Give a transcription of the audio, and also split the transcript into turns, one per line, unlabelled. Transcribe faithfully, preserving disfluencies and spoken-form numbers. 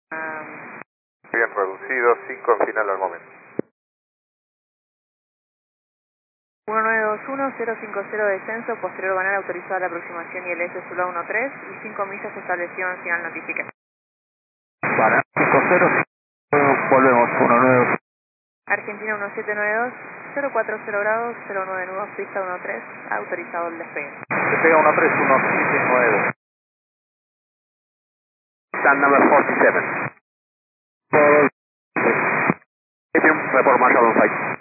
Um,
Bien reducido, cinco en final al momento.
uno nueve dos uno cero cinco cero descenso, posterior banal autorizado a la aproximación y el S Sula uno tres y cinco millas establecido en final notifique.
Para cinco cero, volvemos uno nueve.
Argentina uno siete nueve dos cero cuatro cero grados, cero nueve nudos, pista uno tres, autorizado el despegue.
Despega uno tres uno siete nueve. Stand number cuarenta y siete. Report Marshall on site.